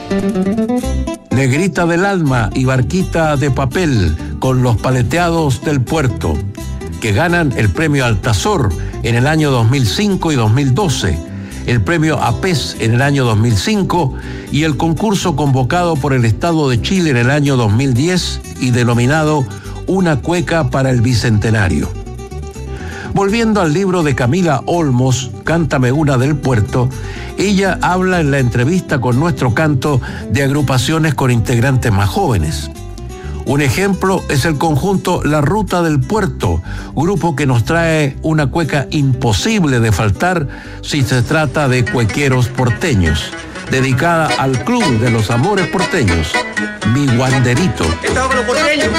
Negrita del alma y Barquita de papel con los paleteados del puerto, que ganan el premio Altazor en el año 2005 y 2012, el premio APES en el año 2005 y el concurso convocado por el Estado de Chile en el año 2010 y denominado Una cueca para el Bicentenario. Volviendo al libro de Camila Olmos, Cántame una del puerto, ella habla en la entrevista con Nuestro Canto de agrupaciones con integrantes más jóvenes. Un ejemplo es el conjunto La Ruta del Puerto, grupo que nos trae una cueca imposible de faltar si se trata de cuequeros porteños, dedicada al Club de los Amores Porteños, Mi Guanderito. Esta va con los porteños.